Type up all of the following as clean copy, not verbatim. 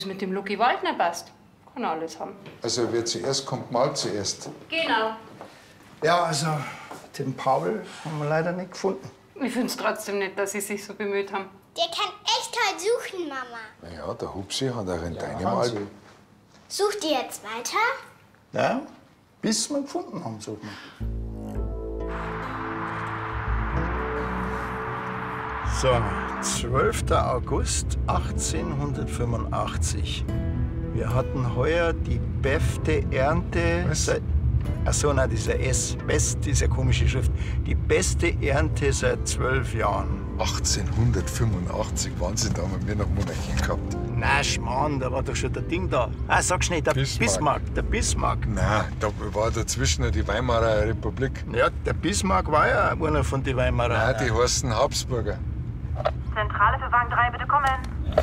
mit dem Lucky Waldner passt. Kann alles haben. Also wer zuerst kommt, mal zuerst. Genau. Ja, also den Paul haben wir leider nicht gefunden. Ich finde es trotzdem nett, dass Sie sich so bemüht haben. Der kann echt toll suchen, Mama. Na ja, der Hupsi hat auch in deinem Hansi. Alter. Sucht ihr jetzt weiter? Ja, bis wir gefunden haben, suchen wir. So, 12. August 1885. Wir hatten heuer die beste Ernte. Was? Achso, nein, dieser S. Best, diese komische Schrift. Die beste Ernte seit 12 Jahren. 1885 waren sie da, haben wir noch Monarchie gehabt. Na, Schmarrn, da war doch schon der Ding da. Ah, sag schnell, der Bismarck. Der Bismarck. Nein, da war dazwischen noch die Weimarer Republik. Ja, der Bismarck war ja einer von den Weimarer. Nein, die heißen Habsburger. Zentrale für Wagen 3, bitte kommen.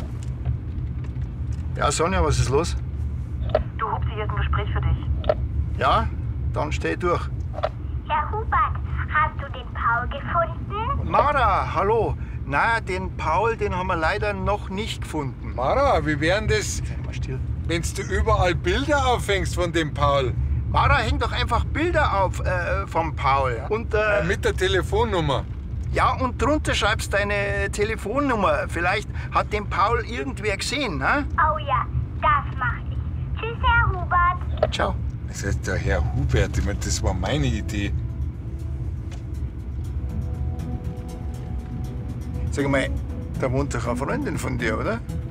Ja, Sonja, was ist los? Du, Hupsi, hier ist ein Gespräch für dich. Ja, dann steh durch. Herr Hubert, hast du den Paul gefunden? Mara, hallo. Na, den Paul, den haben wir leider noch nicht gefunden. Mara, wie wären das, Sei mal still. wenn du überall Bilder aufhängst von dem Paul? Mara, häng doch einfach Bilder auf vom Paul. Und, Mit der Telefonnummer. ja, und drunter schreibst deine Telefonnummer. Vielleicht hat den Paul irgendwer gesehen, ne? Oh ja, das mach ich. Tschüss, Herr Hubert. Ciao. Das heißt, der Herr Hubert, ich meine, das war meine Idee. Sag mal, da wohnt doch eine Freundin von dir, oder?